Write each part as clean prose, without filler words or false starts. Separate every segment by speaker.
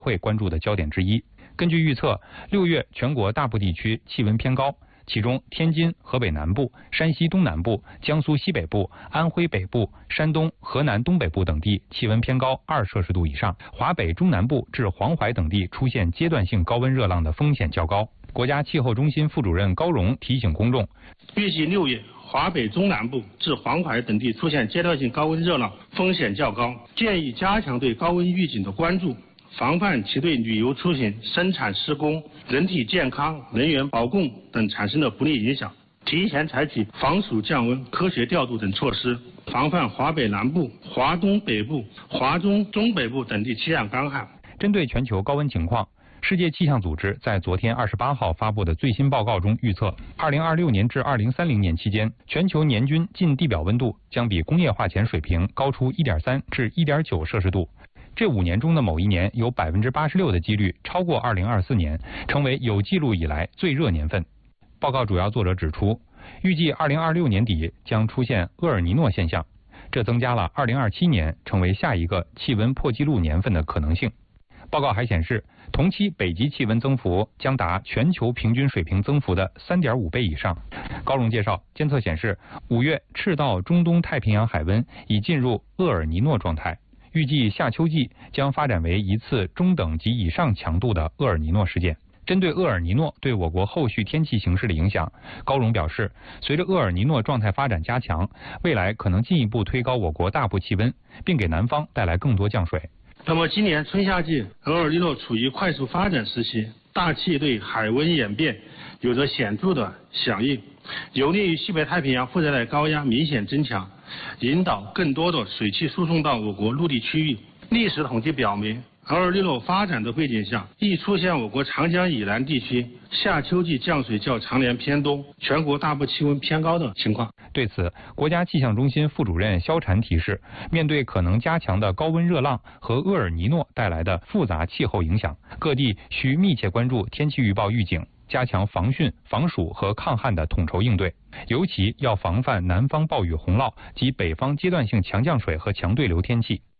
Speaker 1: 会关注的焦点之一。根据预测，6月全国大部地区气温偏高，其中天津、河北南部、山西东南部、江苏西北部、安徽北部、山东、河南东北部等地气温偏高2摄氏度以上，华北中南部至黄淮等地出现阶段性高温热浪的风险较高。国家气候中心副主任高荣提醒公众，
Speaker 2: 预计6月华北中南部至黄淮等地出现阶段性高温热浪，风险较高，建议加强对高温预警的关注，防范其对旅游出行、生产施工、人体健康、能源保供等产生的不利影响，提前采取防暑降温、科学调度等措施，防范华北南部、华东北部、华中中北部等地气象干旱。
Speaker 1: 针对全球高温情况，世界气象组织在昨天28号发布的最新报告中预测，2026年至2030年期间，全球年均近地表温度将比工业化前水平高出1.3至1.9摄氏度。这5年中的某一年有86%的几率超过2024年，成为有记录以来最热年份。报告主要作者指出，预计2026年底将出现厄尔尼诺现象，这增加了2027年成为下一个气温破纪录年份的可能性。报告还显示，同期北极气温增幅将达全球平均水平增幅的3.5倍以上。高荣介绍，监测显示，5月赤道中东太平洋海温已进入厄尔尼诺状态，预计夏秋季将发展为一次中等及以上强度的厄尔尼诺事件。针对厄尔尼诺对我国后续天气形势的影响，高荣表示，随着厄尔尼诺状态发展加强，未来可能进一步推高我国大部气温，并给南方带来更多降水。
Speaker 2: 那么今年春夏季厄尔尼诺处于快速发展时期，大气对海温演变有着显著的响应，有利于西北太平洋副热带高压明显增强，引导更多的水汽输送到我国陆地区域。历史统计表明，厄尔尼诺发展的背景下，易出现我国长江以南地区夏秋季降水较常年偏多，全国大部气温偏高的情况。
Speaker 1: 对此，国家气象中心副主任肖禅提示，面对可能加强的高温热浪和厄尔尼诺带来的复杂气候影响，各地需密切关注天气预报预警，加强防汛、防暑和抗旱的统筹应对，尤其要防范南方暴雨洪涝及北方阶段性强降水和强对流天气。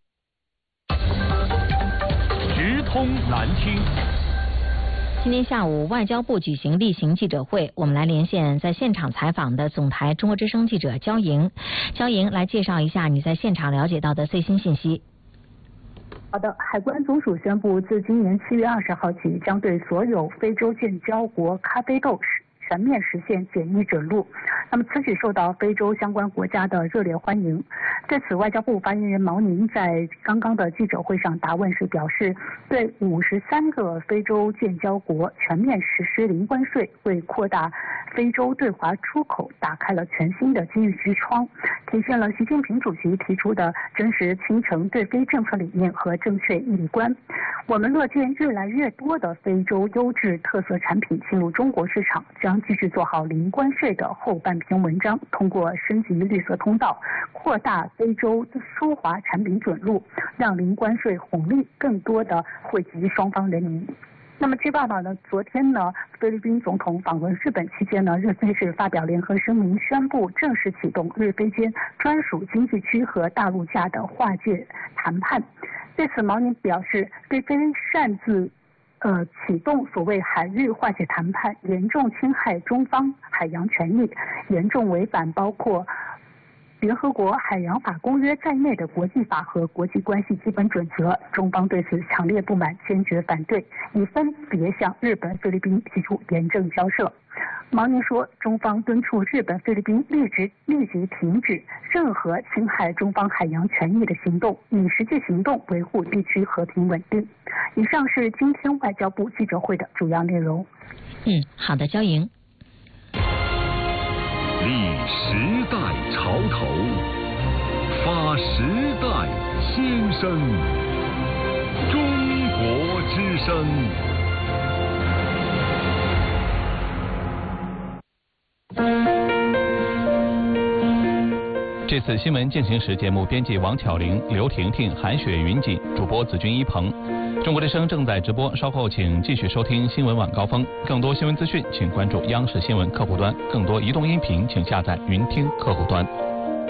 Speaker 3: 直通南京。
Speaker 4: 今天下午，外交部举行例行记者会，我们来连线在现场采访的总台中国之声记者焦莹。焦莹，来介绍一下你在现场了解到的最新信息。
Speaker 5: 好的，海关总署宣布，自今年7月20号起，将对所有非洲建交国咖啡豆全面实现检疫准入。那么此举受到非洲相关国家的热烈欢迎。对此，外交部发言人毛宁在刚刚的记者会上答问时表示，对53个非洲建交国全面实施零关税，为扩大非洲对华出口打开了全新的机遇之窗，体现了习近平主席提出的真实倾城对非政策理念和正确意义观。我们乐见越来越多的非洲优质特色产品进入中国市场，将继续做好零关税的后半篇文章，通过升级绿色通道，扩大非洲输华产品准入，让零关税红利更多的惠及双方人民。那么据报道呢，昨天呢，菲律宾总统访问日本期间呢，日非是发表联合声明，宣布正式启动日非间专属经济区和大陆架的划界谈判。对此，毛宁表示，对非擅自启动所谓海日划界谈判，严重侵害中方海洋权益，严重违反包括联合国海洋法公约在内的国际法和国际关系基本准则，中方对此强烈不满，坚决反对，已分别向日本、菲律宾提出严正交涉。毛宁说，中方敦促日本、菲律宾立即停止任何侵害中方海洋权益的行动，以实际行动维护地区和平稳定。以上是今天外交部记者会的主要内容。
Speaker 4: 好的，焦莹。
Speaker 3: 立时代潮头，发时代新声。中国之声。
Speaker 6: 这次新闻进行时节目编辑王巧玲、刘婷婷、韩雪、云锦，主播子君一鹏。中国之声正在直播，稍后请继续收听新闻晚高峰。更多新闻资讯，请关注央视新闻客户端；更多移动音频，请下载云听客户端。